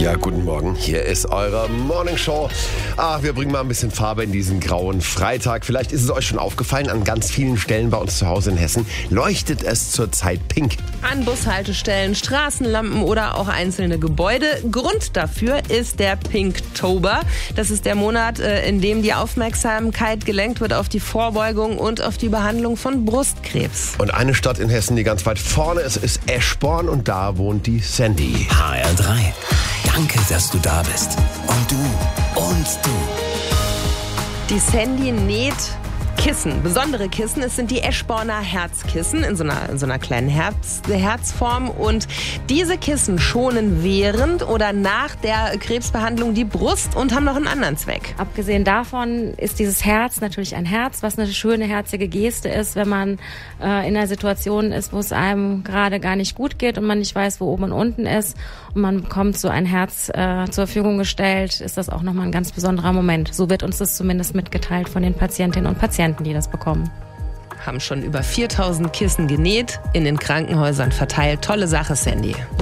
Ja, guten Morgen. Hier ist eure Morning Show. Wir bringen mal ein bisschen Farbe in diesen grauen Freitag. Vielleicht ist es euch schon aufgefallen, an ganz vielen Stellen bei uns zu Hause in Hessen leuchtet es zurzeit pink. An Bushaltestellen, Straßenlampen oder auch einzelne Gebäude. Grund dafür ist der Pinktober. Das ist der Monat, in dem die Aufmerksamkeit gelenkt wird auf die Vorbeugung und auf die Behandlung von Brustkrebs. Und eine Stadt in Hessen, die ganz weit vorne ist Eschborn und da wohnt die Sandy. HR3. Danke, dass du da bist. Und du. Die Sandy näht Kissen, besondere Kissen. Es sind die Eschborner Herzkissen in so einer kleinen Herzform. Und diese Kissen schonen während oder nach der Krebsbehandlung die Brust und haben noch einen anderen Zweck. Abgesehen davon ist dieses Herz natürlich ein Herz, was eine schöne, herzige Geste ist, wenn man in einer Situation ist, wo es einem gerade gar nicht gut geht und man nicht weiß, wo oben und unten ist und man bekommt so ein Herz zur Verfügung gestellt, ist das auch nochmal ein ganz besonderer Moment. So wird uns das zumindest mitgeteilt von den Patientinnen und Patienten, die das bekommen. Haben schon über 4000 Kissen genäht, in den Krankenhäusern verteilt. Tolle Sache, Sandy.